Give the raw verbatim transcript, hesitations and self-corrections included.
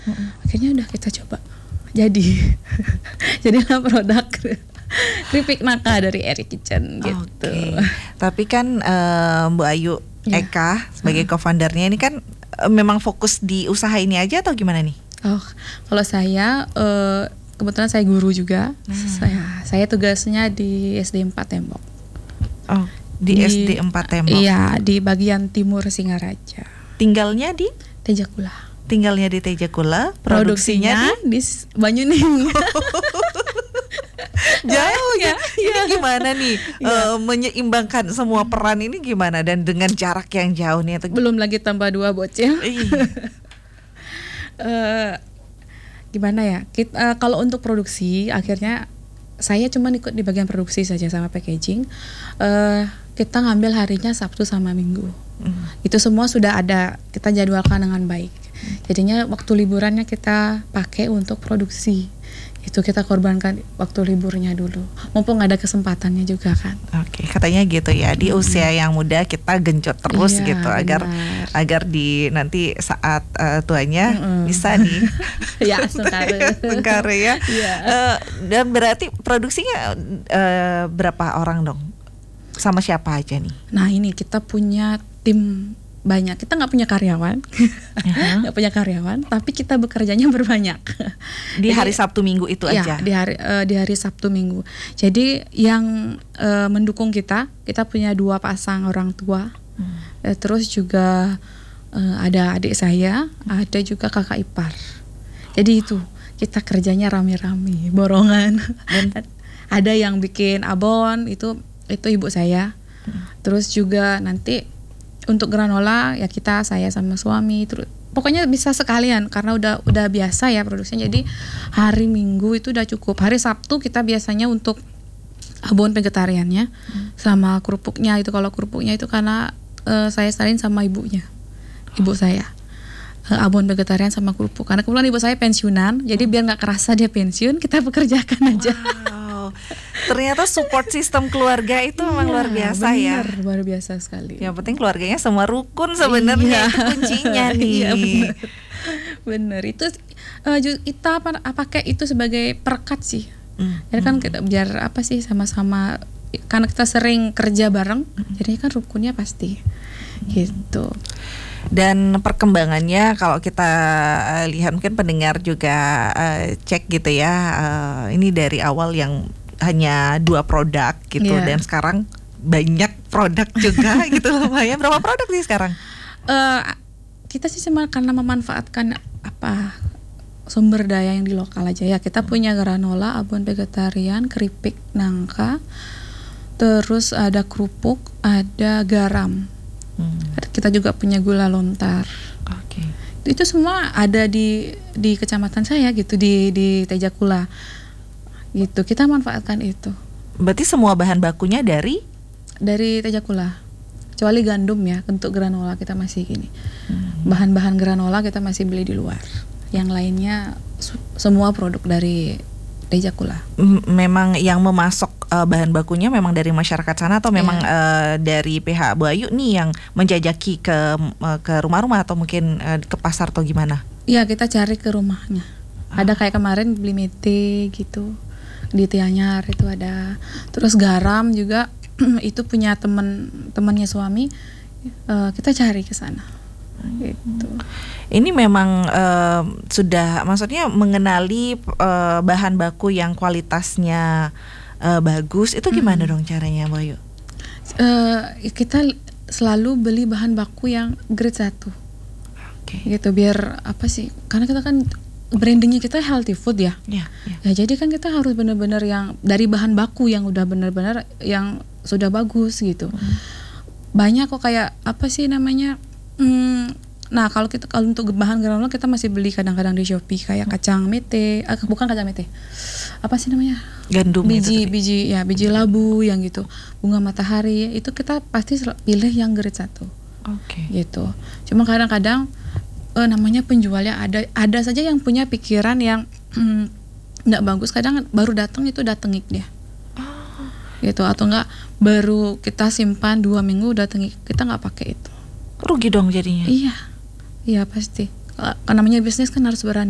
Mm-mm. Akhirnya udah kita coba, jadi jadilah produk keripik nangka dari Eri Kitchen gitu. Oke. Tapi kan uh, Bu Ayu Ya. Eka sebagai co-foundernya ini kan uh, memang fokus di usaha ini aja atau gimana nih? Oh, kalau saya uh, kebetulan saya guru juga. Hmm. Saya saya tugasnya di S D empat Tembok. Oh, di, di S D empat Tembok. Iya, di bagian timur Singaraja. Tinggalnya di Tejakula. Tinggalnya di Tejakula, produksinya, produksinya di, di Banyuning. Jauh ya. Ini ya. gimana nih Ya. uh, menyeimbangkan semua peran ini gimana dan dengan jarak yang jauh nih atau Belum lagi tambah dua bocil. uh, gimana ya? Kita, uh, kalau untuk produksi akhirnya saya cuma ikut di bagian produksi saja sama packaging. Uh, kita ngambil harinya Sabtu sama Minggu. Hmm. Itu semua sudah ada, kita jadwalkan dengan baik. Hmm. Jadinya waktu liburannya kita pakai untuk produksi. Itu kita korbankan waktu liburnya dulu. Mumpung ada kesempatannya juga kan. Oke, katanya gitu ya. Di hmm. usia yang muda kita genjot terus iya, gitu agar benar. agar di nanti saat uh, tuanya hmm. bisa nih. Ya, sengkare. Sengkare ya. Ya. Uh, dan berarti produksinya uh, berapa orang dong? Sama siapa aja nih? Nah, ini kita punya tim banyak. Kita nggak punya karyawan, nggak uh-huh. punya karyawan, tapi kita bekerjanya berbanyak. Di Jadi, hari Sabtu Minggu itu ya, aja. Di hari uh, di hari Sabtu Minggu. Jadi yang uh, mendukung kita, kita punya dua pasang orang tua. Hmm. Uh, terus juga uh, ada adik saya, ada juga kakak ipar. Jadi itu kita kerjanya rame-rame, borongan. Dan ada yang bikin abon, itu itu ibu saya. Hmm. Terus juga nanti untuk granola ya kita saya sama suami, terus pokoknya bisa sekalian karena udah udah biasa ya produksinya. Jadi hari Minggu itu udah cukup. Hari Sabtu kita biasanya untuk abon vegetariannya hmm. sama kerupuknya itu. Kalau kerupuknya itu karena uh, saya salin sama ibunya, ibu saya. Uh, abon vegetarian sama kerupuk. Karena kebetulan ibu saya pensiunan, jadi biar nggak kerasa dia pensiun, kita pekerjakan aja. Wow. Ternyata support sistem keluarga itu memang iya, luar biasa bener, ya. Luar biasa sekali. Yang penting keluarganya semua rukun sebenarnya, iya. itu kuncinya nih. Iya, bener. bener itu uh, kita apa pakai itu sebagai perekat sih. Hmm. Jadi kan kita biar apa sih sama-sama, karena kita sering kerja bareng, hmm. jadinya kan rukunnya pasti hmm. gitu. Dan perkembangannya kalau kita uh, lihat mungkin pendengar juga uh, cek gitu ya, uh, ini dari awal yang hanya dua produk gitu yeah. dan sekarang banyak produk juga gitu lumayan. Berapa produk sih sekarang? Uh, kita sih cuma karena memanfaatkan apa sumber daya yang di lokal aja ya. Kita punya granola, abon vegetarian, keripik nangka, terus ada kerupuk, ada garam. Hmm. Kita juga punya gula lontar. Oke. Okay. Itu semua ada di di kecamatan saya gitu, di di Tejakula. Gitu. Kita manfaatkan itu. Berarti semua bahan bakunya dari dari Tejakula. Kecuali gandum ya, untuk granola kita masih gini. Hmm. Bahan-bahan granola kita masih beli di luar. Yang lainnya su- semua produk dari Tejakula. Memang yang memasok uh, bahan bakunya memang dari masyarakat sana atau memang yeah. uh, dari pihak Bu Ayu nih yang menjajaki ke uh, ke rumah-rumah atau mungkin uh, ke pasar atau gimana? Iya, kita cari ke rumahnya. Ah. Ada kayak kemarin beli mete gitu di Tianyar itu ada. Terus garam juga itu punya teman temannya suami, uh, kita cari ke sana. Gitu. Ini memang uh, sudah maksudnya mengenali uh, bahan baku yang kualitasnya uh, bagus itu gimana hmm. dong caranya Bu Ayu? Uh, kita selalu beli bahan baku yang grade satu. Okay. Gitu biar apa sih? Karena kita kan brandingnya kita healthy food ya. Yeah, yeah. Ya jadi kan kita harus benar-benar yang dari bahan baku yang udah benar-benar yang sudah bagus gitu. Hmm. Banyak kok kayak apa sih namanya? Hmm, nah kalau kita kalau untuk bahan granola kita masih beli kadang-kadang di Shopee kayak kacang mete, ah, bukan kacang mete, apa sih namanya? Gandum. Biji biji ya biji labu yang gitu, bunga matahari itu kita pasti pilih yang grade satu. Oke. Okay. Gitu. Cuma kadang-kadang eh, namanya penjualnya ada ada saja yang punya pikiran yang nggak hmm, bagus. Kadang baru datang itu udah tengik dia. Oh. Gitu atau enggak baru kita simpan dua minggu udah tengik, kita nggak pakai itu. Rugi dong jadinya. Iya, iya pasti. Kalau namanya bisnis kan harus berani.